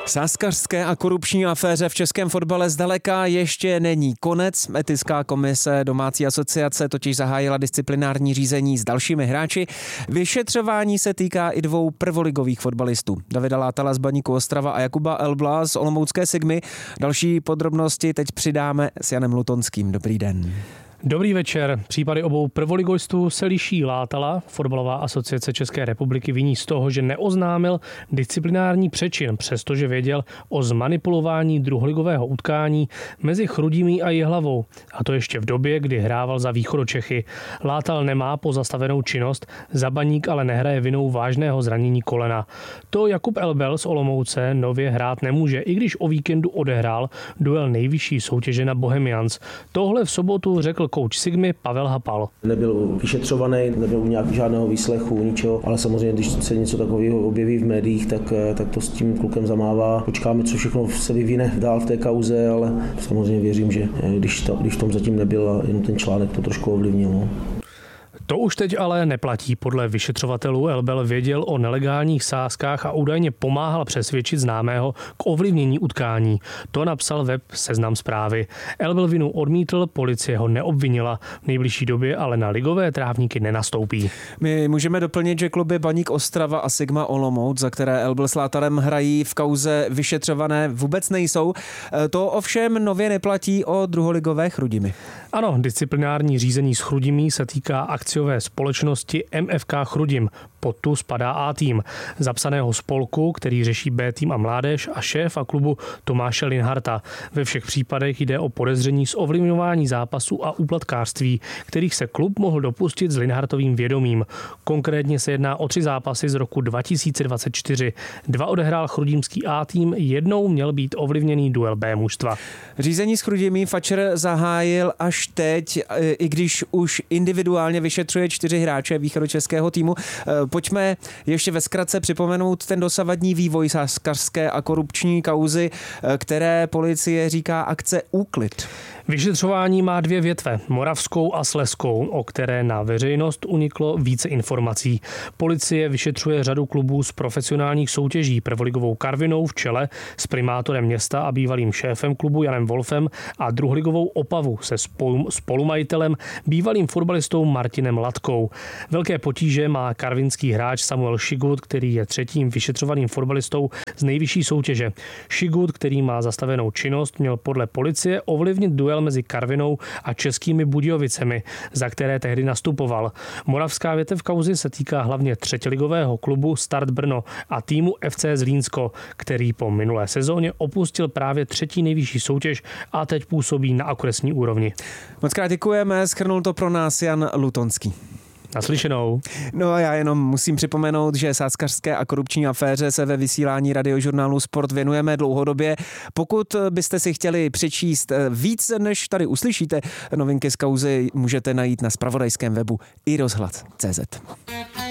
Sázkařské a korupční aféře v českém fotbale zdaleka ještě není konec. Etická komise domácí asociace totiž zahájila disciplinární řízení s dalšími hráči. Vyšetřování se týká i dvou prvoligových fotbalistů. Davida Látala z Baníku Ostrava a Jakuba Elbla z olomoucké Sigmy. Další podrobnosti teď přidáme s Janem Lutonským. Dobrý den. Dobrý večer. Případy obou prvoligostů se liší. Látala, Fotbalová asociace České republiky, viní z toho, že neoznámil disciplinární přečin, přestože věděl o zmanipulování druholigového utkání mezi Chrudimí a Jihlavou. A to ještě v době, kdy hrával za Východočechy. Látal nemá pozastavenou činnost, za Baník ale nehraje vinou vážného zranění kolena. To Jakub Elbel z Olomouce nově hrát nemůže, i když o víkendu odehrál duel nejvyšší soutěže na Bohemians. Tohle v sobotu řekl kouč Sigmy Pavel Hapal. Nebyl vyšetřovaný, nebyl nějak žádného výslechu, ničeho, ale samozřejmě, když se něco takového objeví v médiích, tak to s tím klukem zamává. Počkáme, co všechno se vyvine dál v té kauze, ale samozřejmě věřím, že když v tom zatím nebyl a jenom ten článek to trošku ovlivnil. No. To už teď ale neplatí. Podle vyšetřovatelů Elbel věděl o nelegálních sázkách a údajně pomáhal přesvědčit známého k ovlivnění utkání. To napsal web Seznam Zprávy. Elbel vinu odmítl, policie ho neobvinila. V nejbližší době ale na ligové trávníky nenastoupí. My můžeme doplnit, že kluby Baník Ostrava a Sigma Olomouc, za které Elbel s Látalem hrají, v kauze vyšetřované vůbec nejsou. To ovšem nově neplatí o druholigové Chrudimi. Ano, disciplinární řízení s Chrudimí se týká akciové společnosti MFK Chrudim. Pod tu spadá A-tým, zapsaného spolku, který řeší B-tým a mládež, a šéfa klubu Tomáše Linharta. Ve všech případech jde o podezření z ovlivňování zápasů a úplatkářství, kterých se klub mohl dopustit s Linhartovým vědomím. Konkrétně se jedná o 3 zápasy z roku 2024. 2 odehrál chrudimský A-tým, jednou měl být ovlivněný duel B mužstva. Řízení s Chrudimí Fatcher zahájil až teď, i když už individuálně vyšetřuje 4 hráče východočeského týmu. Pojďme ještě ve zkratce připomenout ten dosavadní vývoj sázkařské a korupční kauzy, které policie říká akce Úklid. Vyšetřování má 2 větve, moravskou a slezskou, o které na veřejnost uniklo více informací. Policie vyšetřuje řadu klubů z profesionálních soutěží, prvoligovou Karvinou v čele s primátorem města a bývalým šéfem klubu Janem Wolfem a druholigovou Opavu se spolumajitelem, bývalým fotbalistou Martinem Latkou. Velké potíže má karvinský hráč Samuel Šigut, který je 3. vyšetřovaným fotbalistou z nejvyšší soutěže. Šigut, který má zastavenou činnost, měl podle policie ovlivnit duel mezi Karvinou a Českými Budějovicemi, za které tehdy nastupoval. Moravská větev kauzy se týká hlavně třetiligového klubu Start Brno a týmu FC Zlínsko, který po minulé sezóně opustil právě 3. nejvyšší soutěž a teď působí na okresní úrovni. Moc krát děkujeme, shrnul to pro nás Jan Lutonský. Naslyšenou. No a já jenom musím připomenout, že sázkařské a korupční aféře se ve vysílání radiožurnálu Sport věnujeme dlouhodobě. Pokud byste si chtěli přečíst víc, než tady uslyšíte, novinky z kauzy můžete najít na zpravodajském webu iRozhlas.cz.